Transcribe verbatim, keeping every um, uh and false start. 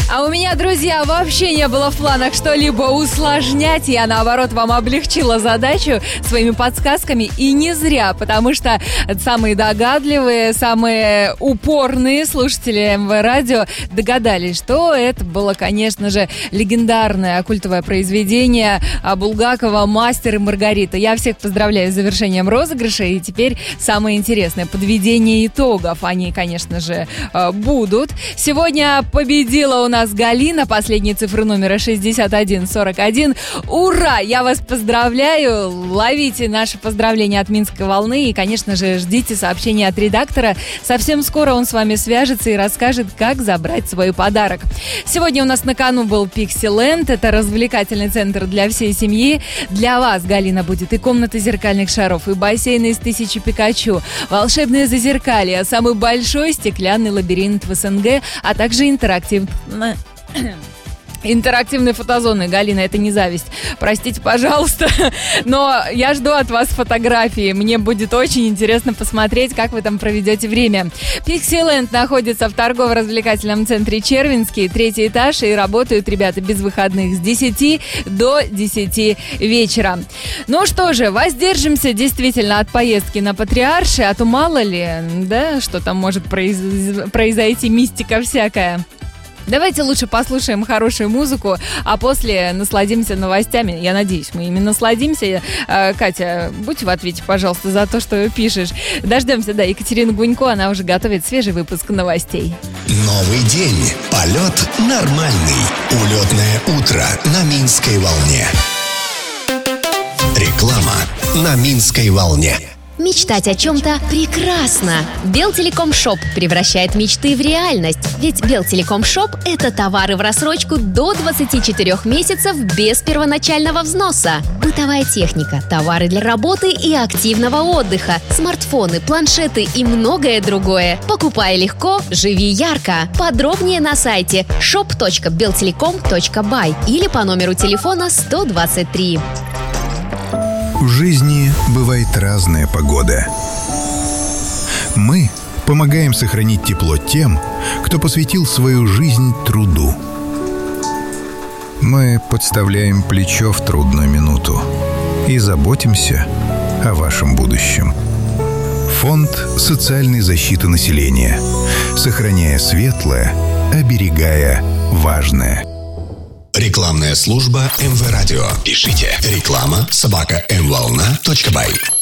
А у меня, друзья, вообще не было в планах что-либо усложнять. Я, наоборот, вам облегчила задачу своими подсказками. И не зря, потому что самые догадливые, самые упорные слушатели эм вэ Радио догадались, что это было, конечно же, легендарное культовое произведение Булгакова «Мастер и Маргарита». Я всех поздравляю с завершением розыгрыша. И теперь самое интересное — подведение итогов. Они, конечно же, будут. Сегодня победила у нас Галина, последние цифры номера шестьдесят один сорок один. Ура! Я вас поздравляю! Ловите наши поздравления от Минской волны и, конечно же, ждите сообщения от редактора. Совсем скоро он с вами свяжется и расскажет, как забрать свой подарок. Сегодня у нас на кону был Пиксиленд. Это развлекательный центр для всей семьи. Для вас, Галина, будет и комната зеркальных шаров, и бассейн из тысячи Пикачу, волшебное зазеркалье, самый большой стеклянный лабиринт в эс эн гэ, а также интерактивный... Интерактивные фотозоны. Галина, это не зависть. Простите, пожалуйста. Но я жду от вас фотографии. Мне будет очень интересно посмотреть, как вы там проведете время. Пиксиленд находится в торгово-развлекательном центре Червинский, третий этаж, и работают ребята без выходных с десяти до десяти вечера. Ну что же, воздержимся действительно от поездки на Патриарши, а то мало ли, да, что там может произ... произойти, мистика всякая. Давайте лучше послушаем хорошую музыку, а после насладимся новостями. Я надеюсь, мы ими насладимся. Катя, будь в ответе, пожалуйста, за то, что пишешь. Дождемся, да, Екатерину Гунько, она уже готовит свежий выпуск новостей. Новый день. Полет нормальный. Улетное утро на Минской волне. Реклама на Минской волне. Мечтать о чем-то прекрасно. Белтелеком Шоп превращает мечты в реальность. Ведь Белтелеком Шоп – это товары в рассрочку до двадцати четырёх месяцев без первоначального взноса. Бытовая техника, товары для работы и активного отдыха, смартфоны, планшеты и многое другое. Покупай легко, живи ярко. Подробнее на сайте шоп точка белтелеком точка бай или по номеру телефона сто двадцать три. В жизни бывает разная погода. Мы помогаем сохранить тепло тем, кто посвятил свою жизнь труду. Мы подставляем плечо в трудную минуту и заботимся о вашем будущем. Фонд социальной защиты населения. Сохраняя светлое, оберегая важное. Рекламная служба эм вэ Радио. Пишите реклама собака эм волна точка бай.